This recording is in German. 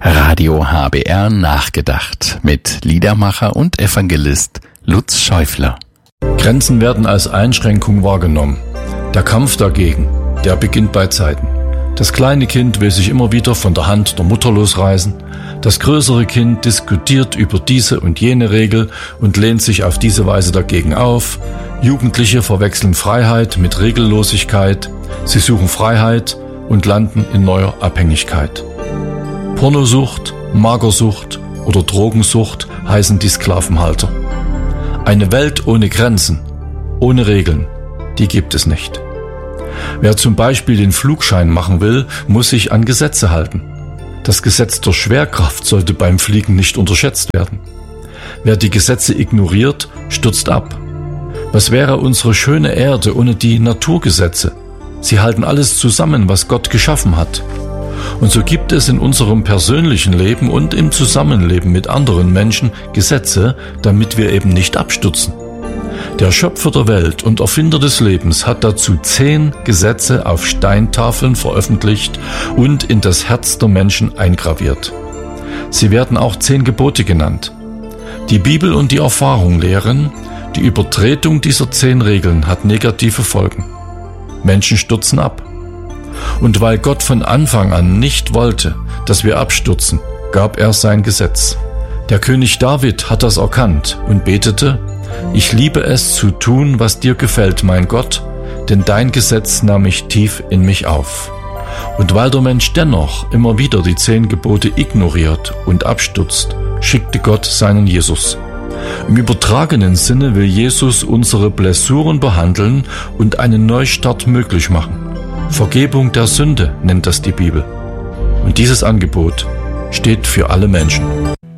Radio HBR nachgedacht mit Liedermacher und Evangelist Lutz Schäufler. Grenzen werden als Einschränkung wahrgenommen. Der Kampf dagegen, der beginnt bei Zeiten. Das kleine Kind will sich immer wieder von der Hand der Mutter losreißen. Das größere Kind diskutiert über diese und jene Regel und lehnt sich auf diese Weise dagegen auf. Jugendliche verwechseln Freiheit mit Regellosigkeit. Sie suchen Freiheit und landen in neuer Abhängigkeit. Pornosucht, Magersucht oder Drogensucht heißen die Sklavenhalter. Eine Welt ohne Grenzen, ohne Regeln, die gibt es nicht. Wer zum Beispiel den Flugschein machen will, muss sich an Gesetze halten. Das Gesetz der Schwerkraft sollte beim Fliegen nicht unterschätzt werden. Wer die Gesetze ignoriert, stürzt ab. Was wäre unsere schöne Erde ohne die Naturgesetze? Sie halten alles zusammen, was Gott geschaffen hat. Und so gibt es in unserem persönlichen Leben und im Zusammenleben mit anderen Menschen Gesetze, damit wir eben nicht abstürzen. Der Schöpfer der Welt und Erfinder des Lebens hat dazu 10 Gesetze auf Steintafeln veröffentlicht und in das Herz der Menschen eingraviert. Sie werden auch 10 Gebote genannt. Die Bibel und die Erfahrung lehren, die Übertretung dieser 10 Regeln hat negative Folgen. Menschen stürzen ab. Und weil Gott von Anfang an nicht wollte, dass wir abstürzen, gab er sein Gesetz. Der König David hat das erkannt und betete: Ich liebe es zu tun, was dir gefällt, mein Gott, denn dein Gesetz nahm ich tief in mich auf. Und weil der Mensch dennoch immer wieder die 10 Gebote ignoriert und abstürzt, schickte Gott seinen Jesus. Im übertragenen Sinne will Jesus unsere Blessuren behandeln und einen Neustart möglich machen. Vergebung der Sünde nennt das die Bibel. Und dieses Angebot steht für alle Menschen.